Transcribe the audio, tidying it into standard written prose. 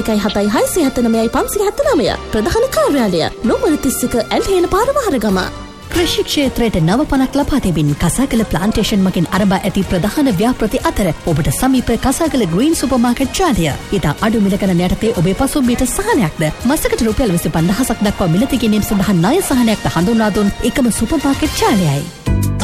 0117769579 ප්‍රධාන කාර්යාලය නුඹර 31 ඇල්හේන පාර වහරගම. කෘෂි ක්ෂේත්‍රයට නව පනක් ලබා දෙමින් කසාකල ප්ලාන්ටේෂන් මගින් අරඹා ඇති ප්‍රධාන ව්‍යාපෘති අතර ඔබට සමීප කසාකල ග්‍රීන් සුපර්මාකට් ජාලය ඉතා අඩු මිල ගණන් යටතේ ඔබේ පසුම්බියට සහනයක්ද මසකට රුපියල් 25000ක් දක්වා මිලදී ගැනීම සඳහා ණය සහනයක්ද හඳුන්වා දුන් එකම සුපර්මාකට් ජාලයයි.